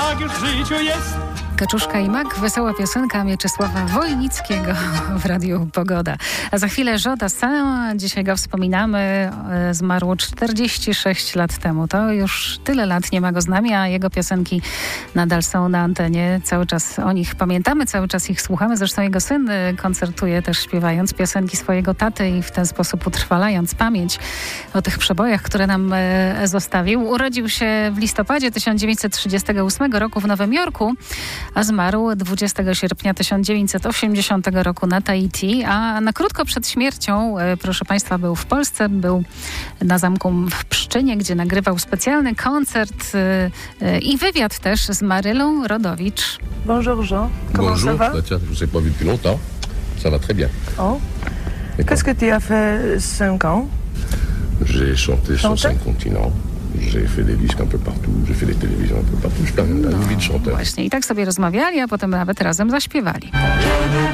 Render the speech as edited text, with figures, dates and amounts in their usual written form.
tak w życiu jest. Kaczuszka i mak, wesoła piosenka Mieczysława Wojnickiego w Radiu Pogoda. A za chwilę Joe Dassin, dzisiaj go wspominamy, zmarł 46 lat temu. To już tyle lat nie ma go z nami, a jego piosenki nadal są na antenie. Cały czas o nich pamiętamy, cały czas ich słuchamy. Zresztą jego syn koncertuje też śpiewając piosenki swojego taty i w ten sposób utrwalając pamięć o tych przebojach, które nam zostawił. Urodził się w listopadzie 1938 roku w Nowym Jorku, a zmarł 20 sierpnia 1980 roku na Tahiti, a na krótko przed śmiercią, proszę Państwa, był w Polsce, był na zamku w Pszczynie, gdzie nagrywał specjalny koncert i wywiad też z Marylą Rodowicz. Bonjour Jean, comment ça va? Bah tiens, je vous ai pas vu depuis longtemps. Ça va très bien. Oh. Qu'est-ce que tu as fait 5 ans? J'ai chanté sur 5 continents. J'ai fait des disques un peu partout, j'ai fait des télévisions un peu partout. Je suis une vie de chanteur. Właśnie i tak sobie rozmawiali, a potem nawet razem zaśpiewali.